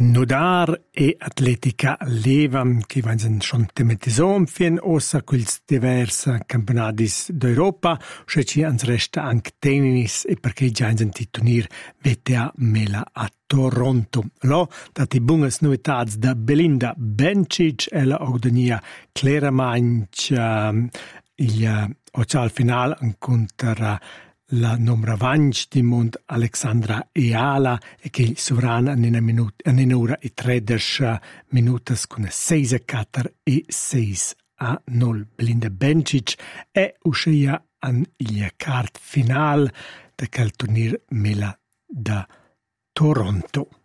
Nudar e atletica leva che vanno schon tematisom fien ossa quils diversa campionadis d'Europa, cioè ci ans resta anche tennis e perché già in turnir VTA Mela a Toronto. Lo dati bungas novitats da Belinda Bencic e la ogdania Cleramagn il ocal final incontra la numra vanch di Mont Alexandra Eala e che il sovrana in ora e 13 minutas con 6-4 e 6-0. Belinda Bencic è uscita in il quart final da quel turnir Mela da Toronto.